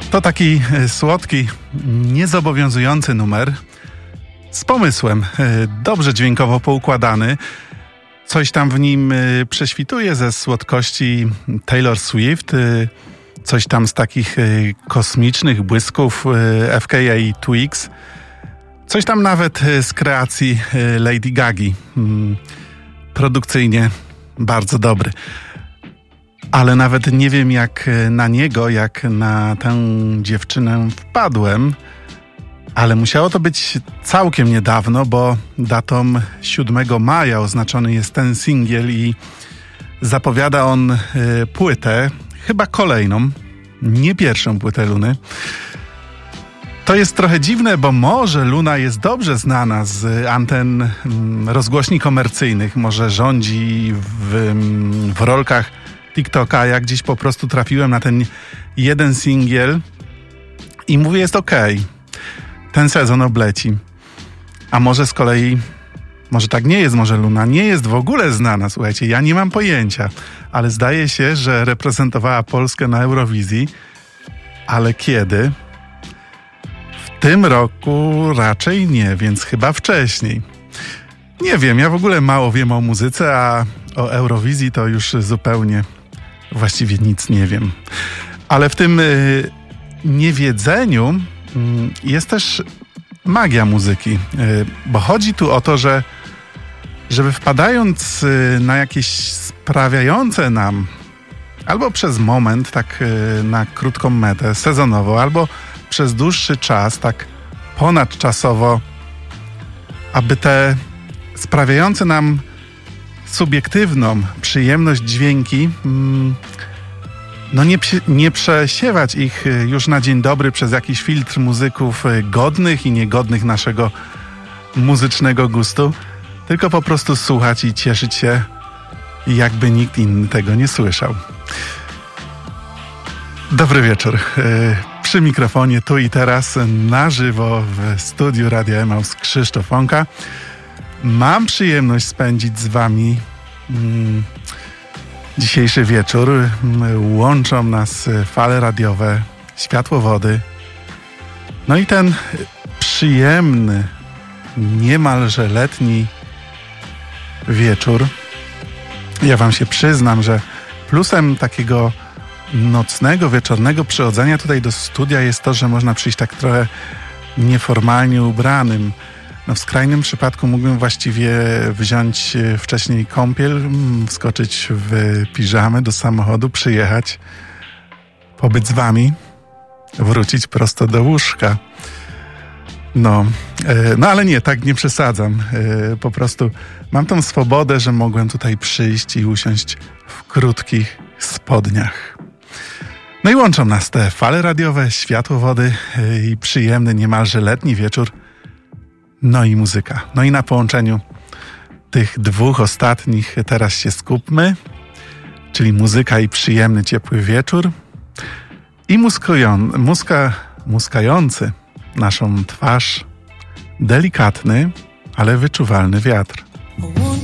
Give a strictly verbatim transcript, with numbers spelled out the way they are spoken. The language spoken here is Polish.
To taki słodki, niezobowiązujący numer z pomysłem, dobrze dźwiękowo poukładany. Coś tam w nim prześwituje ze słodkości Taylor Swift, coś tam z takich kosmicznych błysków F K A Twigs, coś tam nawet z kreacji Lady Gagi. Produkcyjnie bardzo dobry. Ale nawet nie wiem jak na niego, jak na tę dziewczynę wpadłem, ale musiało to być całkiem niedawno, bo datą siódmego maja oznaczony jest ten singiel i zapowiada on y, płytę, chyba kolejną, nie pierwszą płytę Luny. To jest trochę dziwne, bo może Luna jest dobrze znana z anten mm, rozgłośni komercyjnych, może rządzi w, w rolkach TikToka, ja gdzieś po prostu trafiłem na ten jeden singiel i mówię, jest okej. Okay. Ten sezon obleci. A może z kolei, może tak nie jest, może Luna nie jest w ogóle znana, słuchajcie, ja nie mam pojęcia, ale zdaje się, że reprezentowała Polskę na Eurowizji, ale kiedy? W tym roku raczej nie, więc chyba wcześniej. Nie wiem, ja w ogóle mało wiem o muzyce, a o Eurowizji to już zupełnie właściwie nic nie wiem. Ale w tym y, niewiedzeniu y, jest też magia muzyki, y, bo chodzi tu o to, że żeby wpadając y, na jakieś sprawiające nam albo przez moment, tak y, na krótką metę, sezonowo, albo przez dłuższy czas, tak ponadczasowo, aby te sprawiające nam subiektywną przyjemność dźwięki, no nie, nie przesiewać ich już na dzień dobry przez jakiś filtr muzyków godnych i niegodnych naszego muzycznego gustu, tylko po prostu słuchać i cieszyć się, jakby nikt inny tego nie słyszał. Dobry wieczór. Przy mikrofonie tu i teraz na żywo w studiu Radia Emaus Krzysztof Łąka. Mam przyjemność spędzić z wami mm, dzisiejszy wieczór. Łączą nas fale radiowe, światłowody. No i ten przyjemny, niemalże letni wieczór. Ja wam się przyznam, że plusem takiego nocnego, wieczornego przychodzenia tutaj do studia jest to, że można przyjść tak trochę nieformalnie ubranym. No w skrajnym przypadku mógłbym właściwie wziąć wcześniej kąpiel, wskoczyć w piżamy do samochodu, przyjechać, pobyć z wami, wrócić prosto do łóżka. No, no ale nie, tak nie przesadzam. Po prostu mam tą swobodę, że mogłem tutaj przyjść i usiąść w krótkich spodniach. No i łączą nas te fale radiowe, światłowody i przyjemny, niemalże letni wieczór. No i muzyka. No i na połączeniu tych dwóch ostatnich teraz się skupmy, czyli muzyka i przyjemny, ciepły wieczór i muskują, muska, muskający naszą twarz delikatny, ale wyczuwalny wiatr.